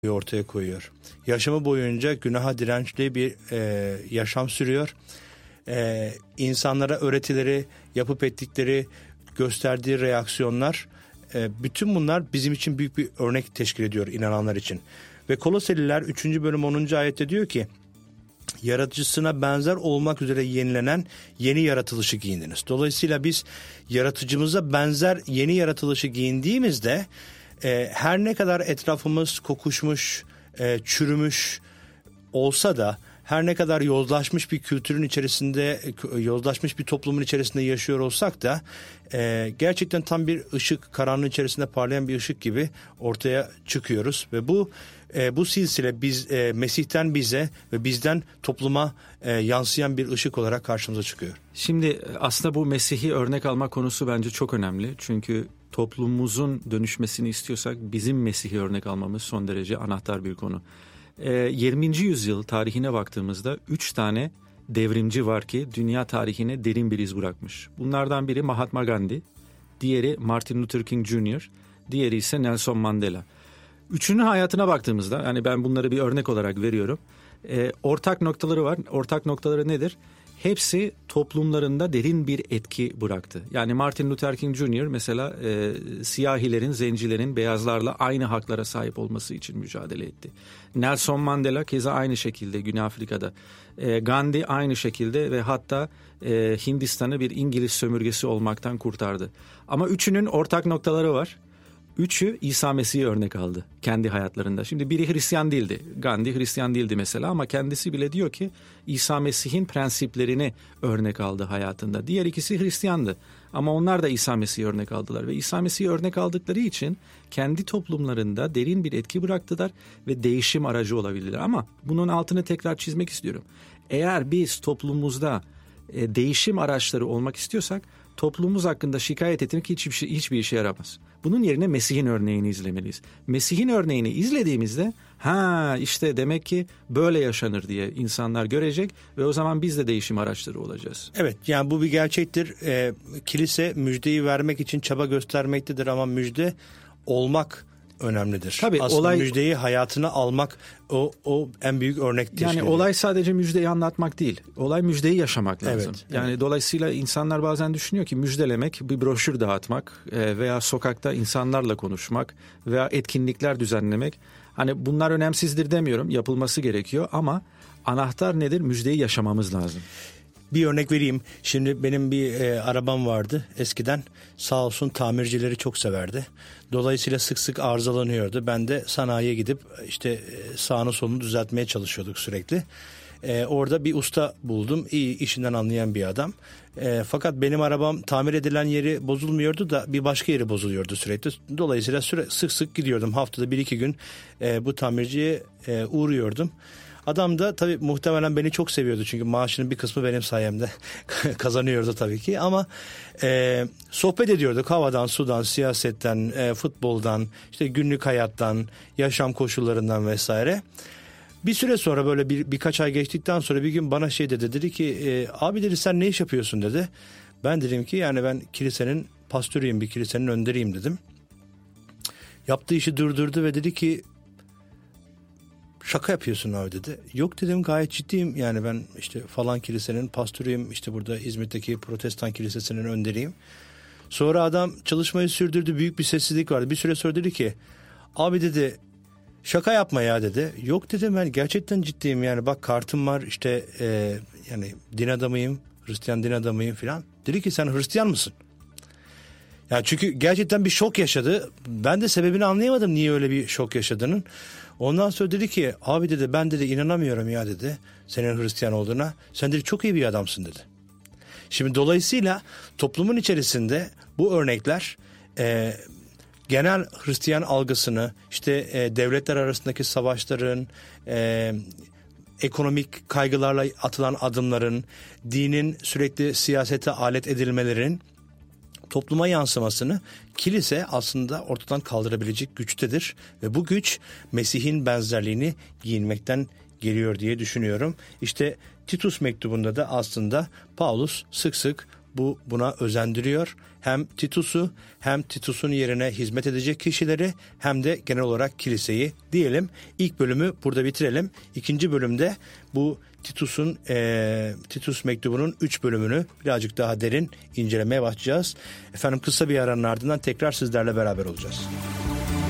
ortaya koyuyor. Yaşamı boyunca günaha dirençli bir yaşam sürüyor. İnsanlara öğretileri, yapıp ettikleri, gösterdiği reaksiyonlar, bütün bunlar bizim için büyük bir örnek teşkil ediyor inananlar için. Ve Koloseliler 3. bölüm 10. ayette diyor ki, yaratıcısına benzer olmak üzere yenilenen yeni yaratılışı giyindiniz. Dolayısıyla biz yaratıcımıza benzer yeni yaratılışı giyindiğimizde her ne kadar etrafımız kokuşmuş, çürümüş olsa da, her ne kadar yozlaşmış bir kültürün içerisinde, yozlaşmış bir toplumun içerisinde yaşıyor olsak da gerçekten tam bir ışık, karanlığın içerisinde parlayan bir ışık gibi ortaya çıkıyoruz. Ve bu silsile Mesih'ten bize ve bizden topluma yansıyan bir ışık olarak karşımıza çıkıyor. Şimdi aslında bu Mesih'i örnek alma konusu bence çok önemli. Çünkü toplumumuzun dönüşmesini istiyorsak bizim Mesih'i örnek almamız son derece anahtar bir konu. 20. yüzyıl tarihine baktığımızda 3 tane devrimci var ki dünya tarihine derin bir iz bırakmış. Bunlardan biri Mahatma Gandhi, diğeri Martin Luther King Jr., diğeri ise Nelson Mandela. Üçünün hayatına baktığımızda, yani ben bunları bir örnek olarak veriyorum, ortak noktaları var. Ortak noktaları nedir? Hepsi toplumlarında derin bir etki bıraktı. Yani Martin Luther King Jr. mesela siyahilerin, zencilerin beyazlarla aynı haklara sahip olması için mücadele etti. Nelson Mandela keza aynı şekilde Güney Afrika'da. Gandhi aynı şekilde ve hatta Hindistan'ı bir İngiliz sömürgesi olmaktan kurtardı. Ama üçünün ortak noktaları var. Üçü İsa Mesih'i örnek aldı kendi hayatlarında. Şimdi biri Hristiyan değildi. Gandhi Hristiyan değildi mesela ama kendisi bile diyor ki İsa Mesih'in prensiplerini örnek aldı hayatında. Diğer ikisi Hristiyandı ama onlar da İsa Mesih'i örnek aldılar. Ve İsa Mesih'i örnek aldıkları için kendi toplumlarında derin bir etki bıraktılar ve değişim aracı olabildiler. Ama bunun altını tekrar çizmek istiyorum. Eğer biz toplumumuzda değişim araçları olmak istiyorsak toplumumuz hakkında şikayet etmek hiçbir işe yaramaz. Bunun yerine Mesih'in örneğini izlemeliyiz. Mesih'in örneğini izlediğimizde işte demek ki böyle yaşanır diye insanlar görecek ve o zaman biz de değişim araçları olacağız. Evet, yani bu bir gerçektir. Kilise müjdeyi vermek için çaba göstermektedir ama müjde olmak önemlidir. Tabii, aslında müjdeyi hayatına almak o en büyük örnektir. Yani olay sadece müjdeyi anlatmak değil. Olay müjdeyi yaşamak lazım. Evet, yani dolayısıyla insanlar bazen düşünüyor ki müjdelemek bir broşür dağıtmak veya sokakta insanlarla konuşmak veya etkinlikler düzenlemek. Hani bunlar önemsizdir demiyorum. Yapılması gerekiyor ama anahtar nedir? Müjdeyi yaşamamız lazım. Bir örnek vereyim. Şimdi benim bir arabam vardı eskiden. Sağ olsun tamircileri çok severdi. Dolayısıyla sık sık arızalanıyordu. Ben de sanayiye gidip işte sağını solunu düzeltmeye çalışıyorduk sürekli. Orada bir usta buldum. İyi, işinden anlayan bir adam. Fakat benim arabam tamir edilen yeri bozulmuyordu da bir başka yeri bozuluyordu sürekli. Dolayısıyla sık sık gidiyordum. Haftada 1-2 gün bu tamirciye uğruyordum. Adam da tabii muhtemelen beni çok seviyordu çünkü maaşının bir kısmı benim sayemde kazanıyordu tabii ki ama sohbet ediyorduk havadan, sudan, siyasetten, futboldan, işte günlük hayattan, yaşam koşullarından vesaire. Bir süre sonra böyle birkaç ay geçtikten sonra bir gün bana dedi ki abi dedi sen ne iş yapıyorsun dedi. Ben dedim ki yani ben kilisenin pastörüyüm, bir kilisenin önderiyim dedim. Yaptığı işi durdurdu ve dedi ki şaka yapıyorsun abi dedi. Yok dedim gayet ciddiyim yani ben işte falan kilisenin pastörüyüm, işte burada İzmir'deki Protestan kilisesinin önderiyim. Sonra adam çalışmayı sürdürdü, büyük bir sessizlik vardı. Bir süre sonra dedi ki abi dedi şaka yapma ya dedi. Yok dedim ben gerçekten ciddiyim yani bak kartım var işte yani din adamıyım, Hristiyan din adamıyım filan. Dedi ki sen Hristiyan mısın? Yani çünkü gerçekten bir şok yaşadı. Ben de sebebini anlayamadım niye öyle bir şok yaşadığının. Ondan sonra dedi ki abi dedi ben dedi inanamıyorum ya dedi senin Hristiyan olduğuna. Sen dedi çok iyi bir adamsın dedi. Şimdi dolayısıyla toplumun içerisinde bu örnekler genel Hristiyan algısını işte devletler arasındaki savaşların, ekonomik kaygılarla atılan adımların, dinin sürekli siyasete alet edilmelerin topluma yansımasını kilise aslında ortadan kaldırabilecek güçtedir. Ve bu güç Mesih'in benzerliğini giyinmekten geliyor diye düşünüyorum. İşte Titus mektubunda da aslında Paulus sık sık buna özendiriyor. Hem Titus'u hem Titus'un yerine hizmet edecek kişileri hem de genel olarak kiliseyi diyelim. İlk bölümü burada bitirelim. İkinci bölümde bu Titus mektubunun 3 bölümünü birazcık daha derin incelemeye başlayacağız. Efendim kısa bir aranın ardından tekrar sizlerle beraber olacağız.